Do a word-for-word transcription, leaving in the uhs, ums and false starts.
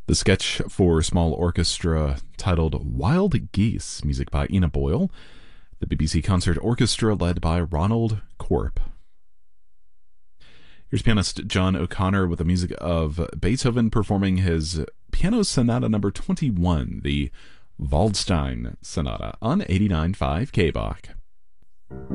The sketch for small orchestra titled Wild Geese, music by Ina Boyle. The B B C Concert Orchestra led by Ronald Korp. Here's pianist John O'Connor with the music of Beethoven performing his Piano Sonata number twenty-one, the Waldstein Sonata, on eighty-nine point five K B O C.